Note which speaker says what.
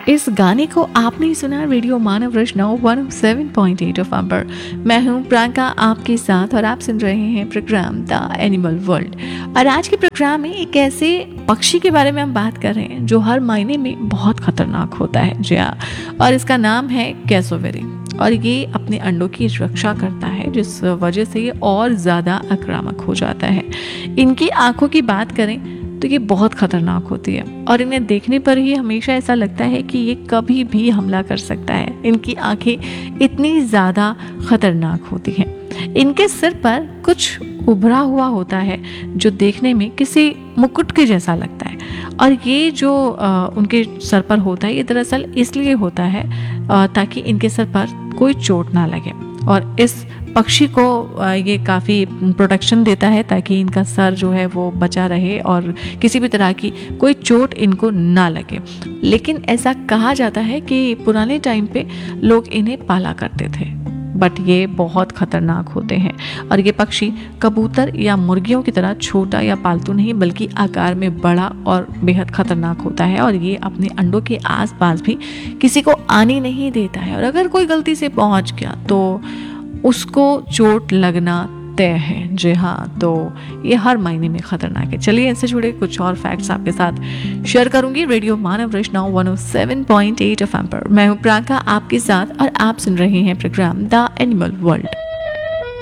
Speaker 1: इस गाने को आपने सुना रेडियो मानव वैष्णव 107.8 एफएम पर। मैं हूं प्रियंका आपके साथ और आप सुन रहे हैं प्रोग्राम द एनिमल वर्ल्ड। और आज के प्रोग्राम में एक ऐसे पक्षी के बारे में हम बात कर रहे हैं जो हर महीने में बहुत खतरनाक होता है। जी हाँ, और इसका नाम है कैसोवेरी। और ये अपने अंडों की रक्षा करता है, जिस वजह से ये और ज़्यादा आक्रामक हो जाता है। इनकी आंखों की बात करें तो ये बहुत खतरनाक होती है और इन्हें देखने पर ही हमेशा ऐसा लगता है कि ये कभी भी हमला कर सकता है। इनकी आंखें इतनी ज़्यादा खतरनाक होती हैं। इनके सिर पर कुछ उभरा हुआ होता है जो देखने में किसी मुकुट के जैसा लगता है। और ये जो उनके सर पर होता है, ये दरअसल इसलिए होता है ताकि इनके सर पर कोई चोट ना लगे। और इस पक्षी को ये काफ़ी प्रोटेक्शन देता है ताकि इनका सर जो है वो बचा रहे और किसी भी तरह की कोई चोट इनको ना लगे। लेकिन ऐसा कहा जाता है कि पुराने टाइम पे लोग इन्हें पाला करते थे, बट ये बहुत खतरनाक होते हैं। और ये पक्षी कबूतर या मुर्गियों की तरह छोटा या पालतू नहीं, बल्कि आकार में बड़ा और बेहद खतरनाक होता है। और ये अपने अंडों के आसपास भी किसी को आने नहीं देता है। और अगर कोई गलती से पहुंच गया तो उसको चोट लगना तय है। जी हाँ, तो ये हर महीने में खतरनाक है। चलिए इनसे जुड़े कुछ और फैक्ट्स आपके साथ शेयर करूंगी रेडियो मानव वैष्णव 107.8 एफएम पर। मैं हूँ प्रियंका आपके साथ और आप सुन रहे हैं प्रोग्राम द एनिमल वर्ल्ड।